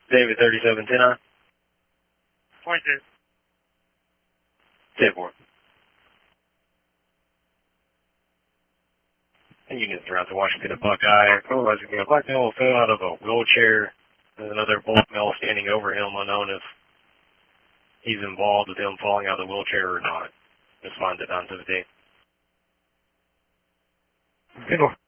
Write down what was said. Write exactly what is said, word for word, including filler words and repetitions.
David thirty-seven ten nine. Point two. ten four. And units around to Washington and Buckeye. Otherwise, a black male fell out of a wheelchair. There's another black male standing over him, unknown if he's involved with him falling out of the wheelchair or not. Just find it on to the day. ten four.